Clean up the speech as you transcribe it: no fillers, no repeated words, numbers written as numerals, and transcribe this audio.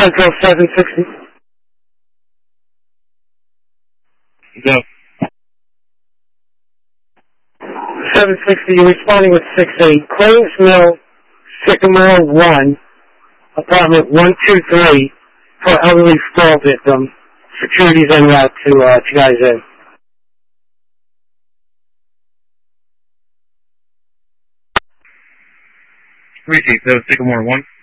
Central 760. Go. 760, you're responding with 6-8. Claims Mill, Sycamore 1, apartment 123, for elderly fall victim. Security's en route to guys in. Repeat, that was Sycamore 1.